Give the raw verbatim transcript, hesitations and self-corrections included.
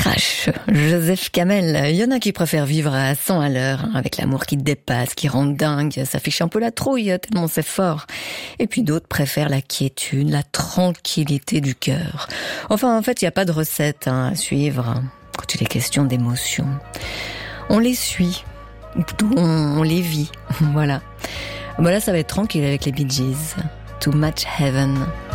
Crash, Joseph Kamel. Il y en a qui préfèrent vivre à cent à l'heure, hein, avec l'amour qui dépasse, qui rend dingue, ça fiche un peu la trouille tellement c'est fort. Et puis d'autres préfèrent la quiétude, la tranquillité du cœur. Enfin, en fait, il n'y a pas de recette hein, à suivre quand il est question d'émotions. On les suit, ou plutôt on, on les vit, voilà. Bon là, ça va être tranquille avec les Bee Gees. Too Much Heaven.